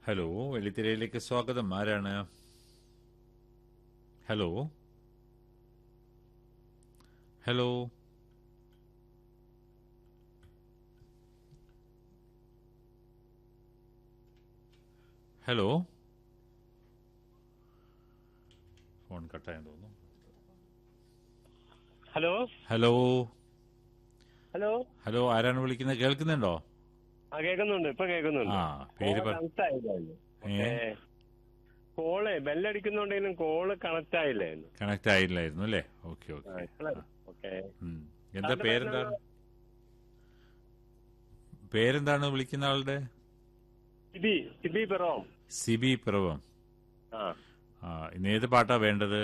Hello, വെള്ളിത്തിരയിലേക്ക് സ്വാഗതം. ആരാണ്? Hello hello hello. Phone കട്ടായെന്ന് തോന്നുന്നു. ഹലോ ഹലോ ഹലോ ഹലോ, ആരാണ് വിളിക്കുന്നത്? കേൾക്കുന്നുണ്ടോ? കേൾക്കുന്നുണ്ട്, ഇപ്പൊ കേൾക്കുന്നുണ്ട്. ആ, പേര് കണക്ട് ആയില്ലായിരുന്നു. ഏ കോള് ബെല്ലടിക്കുന്നുണ്ടെങ്കിലും കോള് കണക്ട് ആയില്ലായിരുന്നു. കണക്ട് ആയില്ലായിരുന്നു അല്ലേ? Okay okay. ഓക്കെ. എന്താ പേരെന്താണ്? പേരെന്താണ് വിളിക്കുന്ന ആളുടെ? സിബി പിറവം. സിബി പിറവം. ആ ഇന്ന് ഏത് പാട്ടാ വേണ്ടത്?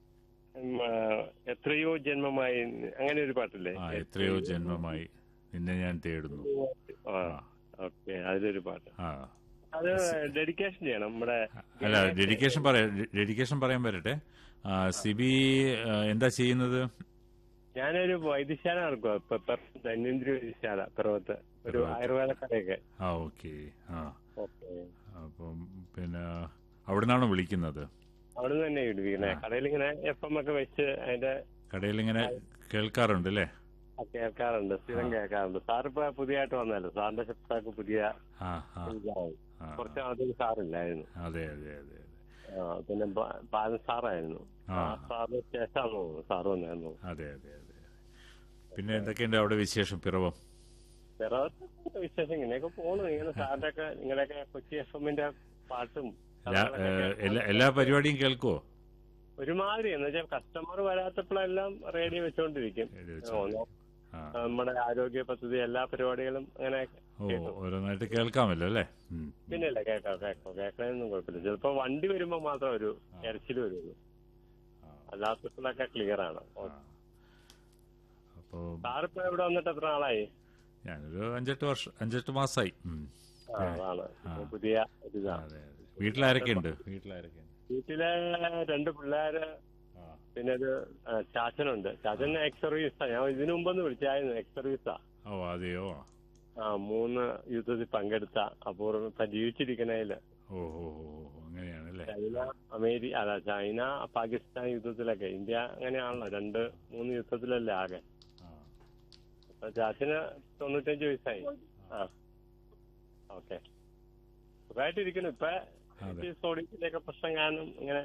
എത്രയോ ജന്മമായി, അങ്ങനെ ഒരു പാട്ടില്ലേ? എത്രയോ ജന്മമായി നിന്നെ ഞാൻ തേടുന്നു. ഓക്കെ, അതിലൊരു പാട്ട്. അത് ഡെഡിക്കേഷൻ ചെയ്യണം നമ്മുടെ. അല്ല, ഡെഡിക്കേഷൻ പറയാൻ വരട്ടെ. സിബി എന്താ ചെയ്യുന്നത്? ഞാനൊരു വൈദ്യശാല നടക്കുക ഇപ്പൊ, ധന്വന്തരി വൈദ്യശാല പിറവത്ത്, ഒരു ആയുർവേദ കടയൊക്കെ. ഓക്കെ. അപ്പം പിന്നെ അവിടെ നിന്നാണോ വിളിക്കുന്നത്? അവിടെ നിന്ന് തന്നെ ഇടുവിക്കണേ. കടയിൽ ഇങ്ങനെ FM ഒക്കെ വെച്ച് അതിന്റെ കടയിൽ ഇങ്ങനെ കേൾക്കാറുണ്ട് അല്ലേ? കേൾക്കാറുണ്ട്, സ്ഥിരം കേൾക്കാറുണ്ട്. സാറിപ്പോ പുതിയതായിട്ട് വന്നല്ലോ, സാറിന്റെ ശബ്ദമൊക്കെ പുതിയ കുറച്ച് ആദ്യം സാറില്ലായിരുന്നു. അതെ അതെ അതെ. പിന്നെ ബാലൻ സാറായിരുന്നു. സാറിന് ശേഷമാണെന്ന് തോന്നുന്നു സാറ് വന്നായിരുന്നു. അതെ അതെ അതെ. പിന്നെ എന്തൊക്കെയുണ്ട് അവിടെ വിശേഷം? പിറവം വിശേഷം ഇങ്ങനെയൊക്കെ പോണു. ഇങ്ങനെ സാറിന്റെ ഒക്കെ നിങ്ങളൊക്കെ കൊച്ചി FM-ന്റെ പാട്ടും എല്ലാ പരിപാടിയും കേൾക്കുവോ? ഒരുമാതിരി എന്ന് വെച്ചാൽ കസ്റ്റമർ വരാത്തപ്പോഴെല്ലാം റേഡിയോ വെച്ചോണ്ടിരിക്കും. നമ്മുടെ ആരോഗ്യ പദ്ധതി എല്ലാ പരിപാടികളും അങ്ങനെ ഓരോന്നായിട്ട് കേൾക്കാമല്ലോ അല്ലേ? പിന്നല്ലേ, കേൾക്കാനൊന്നും കുഴപ്പമില്ല. ചിലപ്പോ വണ്ടി വരുമ്പോ മാത്രം ഒരു ഇരച്ചിൽ വരുള്ളൂ, അല്ലാത്തപ്പോഴൊക്കെ ക്ലിയർ ആണ്. സാറിപ്പോ ഇവിടെ വന്നിട്ട് എത്ര നാളായി? ഞാനൊരു 5-8 മാസമായി. അതാണ് പുതിയ ഇതാണ്. വീട്ടിലാരൊക്കെയുണ്ട്? വീട്ടിലെ 2 പിള്ളേര്, പിന്നെ ഒരു ചാച്ചനുണ്ട്. ചാച്ചൻ എക്സ് സർവീസാ. ഞാൻ ഇതിനു മുമ്പൊന്ന് വിളിച്ചായിരുന്നു, എക്സ് സർവീസാ. അതെയോ? 3 യുദ്ധത്തിൽ പങ്കെടുത്ത അപൂർവം ജീവിച്ചിരിക്കണേല്. അങ്ങനെയാണല്ലേ? ചൈന പാകിസ്ഥാൻ യുദ്ധത്തിലൊക്കെ. ഇന്ത്യ അങ്ങനെയാണല്ലോ, 2-3 യുദ്ധത്തിലല്ലേ ആകെ. അപ്പൊ ചാച്ചന് 95 വയസ്സായി. ഓക്കെ, സുഖമായിട്ടിരിക്കുന്നു. ഇപ്പൊ സോഡിയത്തിന്റെയൊക്കെ പ്രശ്നം കാരണം ഇങ്ങനെ.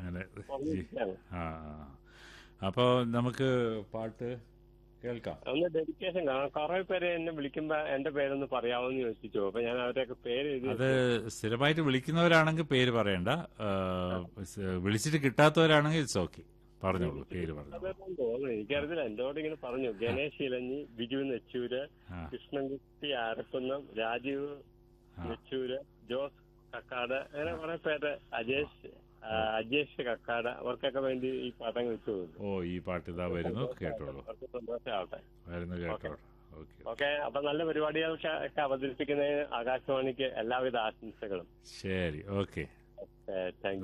അപ്പൊ നമുക്ക് പാട്ട് കേൾക്കാം. ഒന്ന് ഡെഡിക്കേഷൻ കാണാം. കുറെ പേര് എന്നെ വിളിക്കുമ്പോ എന്റെ പേരൊന്ന് പറയാമെന്ന് ചോദിച്ചു. അപ്പൊ ഞാൻ അവരൊക്കെ പേര് അത് സ്ഥിരമായിട്ട് വിളിക്കുന്നവരാണെങ്കിൽ പേര് പറയണ്ട. വിളിച്ചിട്ട് കിട്ടാത്തവരാണെങ്കിൽ ഇറ്റ്സ് ഓക്കെ, പറഞ്ഞോളൂ, പേര് പറഞ്ഞു. തോന്നുന്നു, എനിക്കറിയില്ല. എന്നോട് ഇങ്ങനെ പറഞ്ഞു. ഗണേഷ് ഇലഞ്ഞി, ബിജു നെച്ചൂര്, കൃഷ്ണൻകുട്ടി ആരക്കുന്നം, രാജീവ് നെച്ചൂര്, ജോസ് കക്കാട്, അങ്ങനെ കുറെ പേര്, അജേഷ് കക്കാട്, അവർക്കൊക്കെ വേണ്ടി ഈ പാട്ടങ്ങ് വെച്ചു പോകുന്നു. ഈ പാട്ട് ഇതാ വരുന്നു, കേട്ടോളൂ. സന്തോഷമാവട്ടെ. കേട്ടോളൂ. ഓക്കെ. അപ്പൊ നല്ല പരിപാടികൾക്ക് അവതരിപ്പിക്കുന്നതിന് ആകാശവാണിക്ക് എല്ലാവിധ ആശംസകളും. ശരി, ഓക്കെ. Thank you.